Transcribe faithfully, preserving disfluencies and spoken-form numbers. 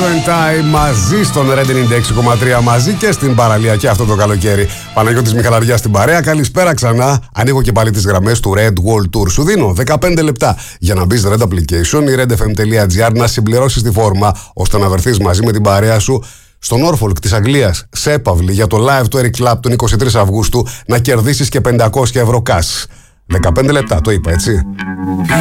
and Time μαζί στον Red ενενήντα έξι κόμμα τρία, μαζί και στην παραλία και αυτό το καλοκαίρι. Παναγιώτης Μιχαλαριάς στην παρέα. Καλησπέρα ξανά. Ανοίγω και πάλι τις γραμμές του Red World Tour. Σου δίνω δεκαπέντε λεπτά για να μπεις Red Application ή redfm.gr, να συμπληρώσεις τη φόρμα ώστε να βρεθείς μαζί με την παρέα σου στο Norfolk της Αγγλίας, σε έπαυλη, για το live του Eric Clapton τον είκοσι τρεις Αυγούστου, να κερδίσεις και πεντακόσια ευρώ cash. δεκαπέντε λεπτά, το είπα έτσι.